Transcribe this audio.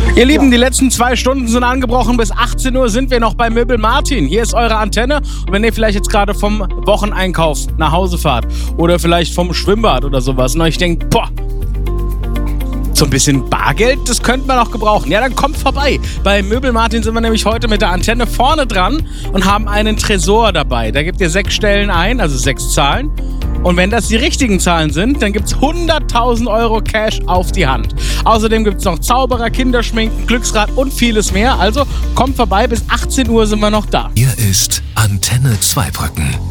Ihr Lieben, die letzten 2 Stunden sind angebrochen. Bis 18 Uhr sind wir noch bei Möbel Martin. Hier ist eure Antenne. Und wenn ihr vielleicht jetzt gerade vom Wocheneinkauf nach Hause fahrt oder vielleicht vom Schwimmbad oder sowas und euch denkt, boah, so ein bisschen Bargeld, das könnte man auch gebrauchen. Ja, dann kommt vorbei. Bei Möbel Martin sind wir nämlich heute mit der Antenne vorne dran und haben einen Tresor dabei. Da gebt ihr 6 Stellen ein, also 6 Zahlen. Und wenn das die richtigen Zahlen sind, dann gibt's 100.000 Euro Cash auf die Hand. Außerdem gibt's noch Zauberer, Kinderschminken, Glücksrad und vieles mehr. Also kommt vorbei, bis 18 Uhr sind wir noch da. Hier ist Antenne Zweibrücken.